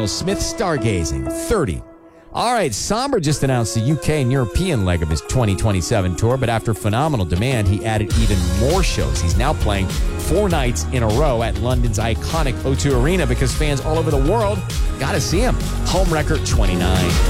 Aerosmith Stargazing, 30. All right, Somber just announced the UK and European leg of his 2027 tour, but after phenomenal demand, he added even more shows. He's now playing 4 nights in a row at London's iconic O2 Arena because fans all over the world got to see him. Home record 29.